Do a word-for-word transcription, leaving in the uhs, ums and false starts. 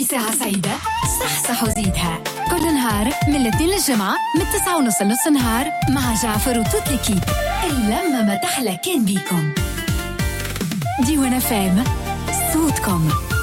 ساعة سعيدة صح وزيدها كل نهار من الاثنين للجمعة من تسعة ونص لنص نهار مع جعفر وتوت الكيب. اللمة ما تحلى كان بيكم. ديوان فام صوتكم.